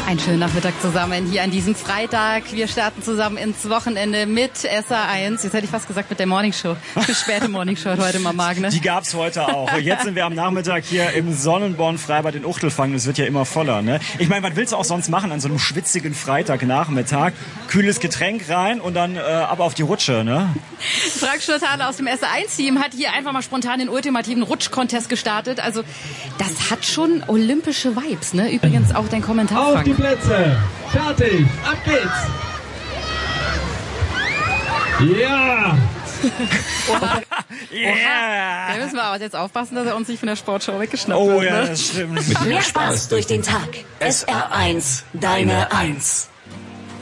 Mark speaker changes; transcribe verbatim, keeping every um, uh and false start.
Speaker 1: Einen schönen Nachmittag zusammen hier an diesem Freitag. Wir starten zusammen ins Wochenende mit S A eins. Jetzt hätte ich fast gesagt mit der Morningshow. Die späte Morningshow heute mal mag, ne?
Speaker 2: Die gab's heute auch. Jetzt sind wir am Nachmittag hier im Sonnenborn-Freibad in Uchtelfang. Es wird ja immer voller, ne? Ich meine, was willst du auch sonst machen an so einem schwitzigen Freitagnachmittag? Kühles Getränk rein und dann äh, ab auf die Rutsche, ne?
Speaker 1: Frank Stotale aus dem S A eins-Team hat hier einfach mal spontan den ultimativen Rutsch-Contest gestartet. Also das hat schon olympische Vibes, ne? Übrigens auch dein Kommentar,
Speaker 3: Frank.
Speaker 1: Auf die
Speaker 3: Plätze, fertig, ab geht's. Ja!
Speaker 1: Oha.
Speaker 2: Yeah.
Speaker 1: Da müssen wir aber jetzt aufpassen, dass er uns nicht von der Sportschau weggeschnappt
Speaker 2: Oh
Speaker 1: wird.
Speaker 2: ja,
Speaker 1: Ne?
Speaker 2: das stimmt.
Speaker 4: Mehr Spaß durch den Tag. S R eins, deine Eins.